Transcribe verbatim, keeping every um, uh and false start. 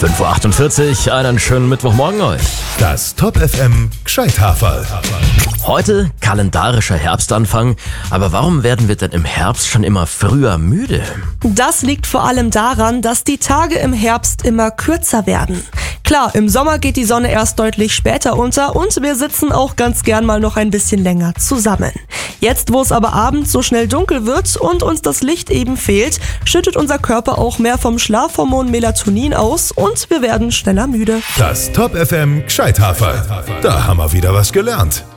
fünf Uhr achtundvierzig, einen schönen Mittwochmorgen euch. Das Top F M Gscheithafel. Heute kalendarischer Herbstanfang, aber warum werden wir denn im Herbst schon immer früher müde? Das liegt vor allem daran, dass die Tage im Herbst immer kürzer werden. Klar, im Sommer geht die Sonne erst deutlich später unter und wir sitzen auch ganz gern mal noch ein bisschen länger zusammen. Jetzt, wo es aber abends so schnell dunkel wird und uns das Licht eben fehlt, schüttet unser Körper auch mehr vom Schlafhormon Melatonin aus und wir werden schneller müde. Das Top F M Gscheithafel. Da haben wir wieder was gelernt.